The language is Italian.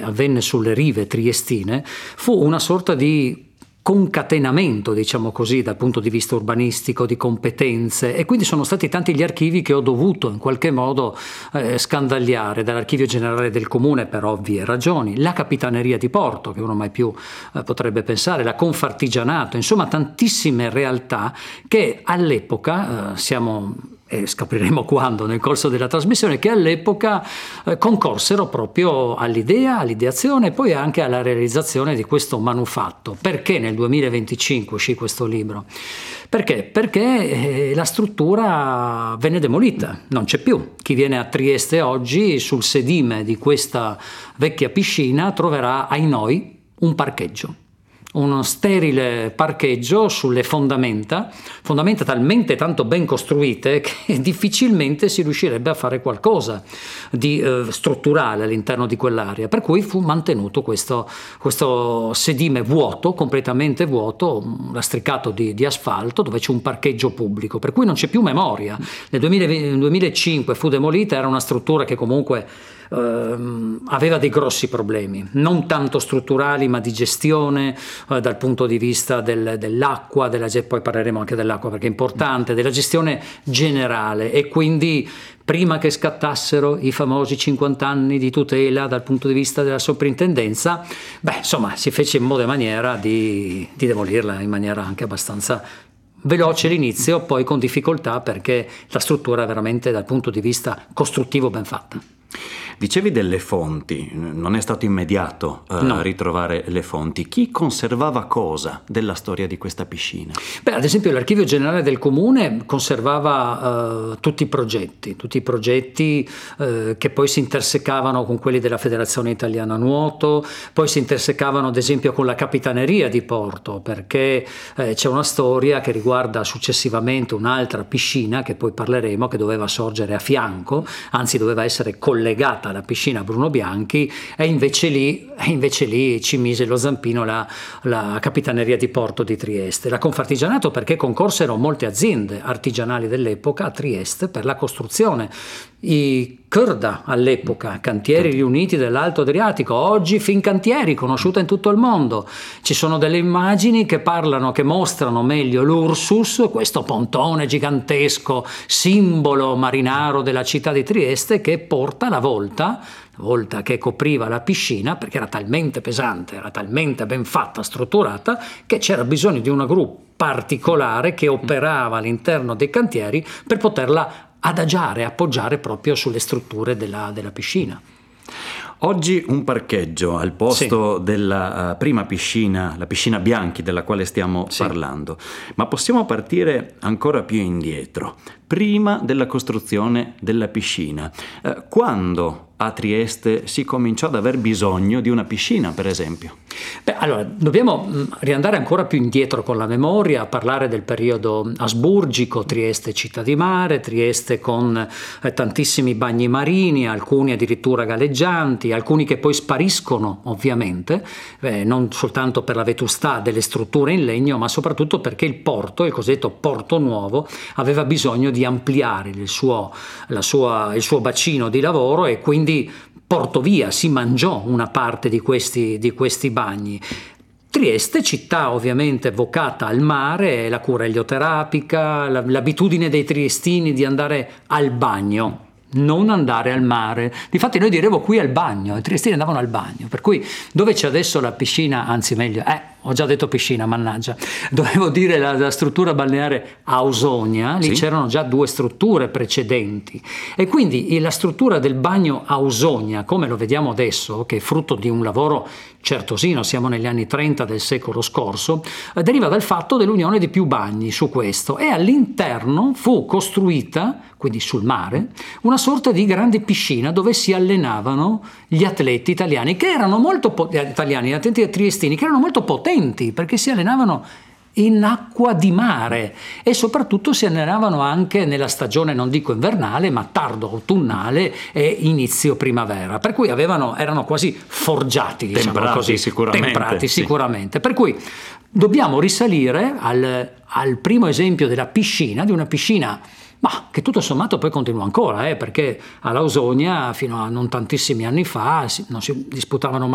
avvenne sulle rive triestine fu una sorta di concatenamento, diciamo così, dal punto di vista urbanistico, di competenze, e quindi sono stati tanti gli archivi che ho dovuto in qualche modo scandagliare, dall'Archivio Generale del Comune per ovvie ragioni, la Capitaneria di Porto, che uno mai più potrebbe pensare, la Confartigianato, insomma tantissime realtà che all'epoca e scopriremo quando nel corso della trasmissione, che all'epoca concorsero proprio all'idea, all'ideazione e poi anche alla realizzazione di questo manufatto. Perché nel 2025 uscì questo libro? Perché? Perché la struttura venne demolita, non c'è più. Chi viene a Trieste oggi sul sedime di questa vecchia piscina troverà, ai noi, un parcheggio. Uno sterile parcheggio sulle fondamenta talmente tanto ben costruite che difficilmente si riuscirebbe a fare qualcosa di strutturale all'interno di quell'area, per cui fu mantenuto questo sedime vuoto, completamente vuoto, lastricato di asfalto, dove c'è un parcheggio pubblico, per cui non c'è più memoria. Nel 2005 fu demolita, era una struttura che comunque aveva dei grossi problemi, non tanto strutturali ma di gestione, dal punto di vista dell'acqua, poi parleremo anche dell'acqua perché è importante, della gestione generale, e quindi prima che scattassero i famosi 50 anni di tutela dal punto di vista della soprintendenza, si fece in modo e maniera di demolirla in maniera anche abbastanza veloce all'inizio, poi con difficoltà perché la struttura è veramente dal punto di vista costruttivo ben fatta. Dicevi delle fonti, non è stato immediato ritrovare le fonti. Chi conservava cosa della storia di questa piscina? Ad esempio l'Archivio Generale del Comune conservava tutti i progetti che poi si intersecavano con quelli della Federazione Italiana Nuoto, poi si intersecavano ad esempio con la Capitaneria di Porto, perché c'è una storia che riguarda successivamente un'altra piscina, che poi parleremo, che doveva sorgere a fianco, anzi doveva essere collegata alla piscina Bruno Bianchi, e invece lì ci mise lo zampino la Capitaneria di Porto di Trieste. La Confartigianato perché concorsero molte aziende artigianali dell'epoca a Trieste per la costruzione. I Körda all'epoca, Cantieri Riuniti dell'Alto Adriatico, oggi Fincantieri, conosciuta in tutto il mondo. Ci sono delle immagini che mostrano meglio l'Ursus, questo pontone gigantesco, simbolo marinaro della città di Trieste, che porta la volta che copriva la piscina, perché era talmente pesante, era talmente ben fatta, strutturata, che c'era bisogno di una gru particolare che operava all'interno dei cantieri per poterla adagiare, appoggiare proprio sulle strutture della piscina. Oggi un parcheggio al posto della prima piscina, la piscina Bianchi della quale stiamo parlando, ma possiamo partire ancora più indietro, prima della costruzione della piscina. Quando a Trieste si cominciò ad aver bisogno di una piscina, per esempio? Allora, dobbiamo riandare ancora più indietro con la memoria, a parlare del periodo asburgico, Trieste città di mare, Trieste con tantissimi bagni marini, alcuni addirittura galleggianti, alcuni che poi spariscono ovviamente, non soltanto per la vetustà delle strutture in legno, ma soprattutto perché il porto, il cosiddetto Porto Nuovo, aveva bisogno di ampliare il suo bacino di lavoro, e quindi Portovia si mangiò una parte di questi bagni. Trieste, città ovviamente vocata al mare, la cura elioterapica, l'abitudine dei triestini di andare al bagno, non andare al mare. Difatti noi diremo qui al bagno, i triestini andavano al bagno, per cui dove c'è adesso la piscina, anzi meglio, ho già detto piscina, mannaggia, dovevo dire la struttura balneare Ausonia, lì c'erano già 2 strutture precedenti, e quindi la struttura del bagno Ausonia, come lo vediamo adesso, che è frutto di un lavoro certosino, siamo negli anni 30 del secolo scorso, deriva dal fatto dell'unione di più bagni su questo, e all'interno fu costruita, quindi sul mare, una sorta di grande piscina dove si allenavano gli atleti italiani, che erano molto gli atleti triestini, che erano molto potenti, perché si allenavano in acqua di mare e soprattutto si allenavano anche nella stagione, non dico invernale, ma tardo autunnale e inizio primavera, per cui erano quasi forgiati, diciamo così, temprati sicuramente. Per cui dobbiamo risalire al primo esempio della piscina, di una piscina ma che tutto sommato poi continua ancora, perché all'Ausonia fino a non tantissimi anni fa non si disputavano mai